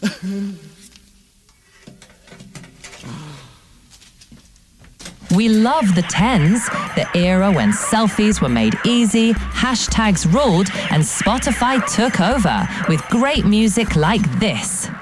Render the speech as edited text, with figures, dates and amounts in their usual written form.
We love the 10s, the era when selfies were made easy, hashtags ruled, and Spotify took over with great music like this.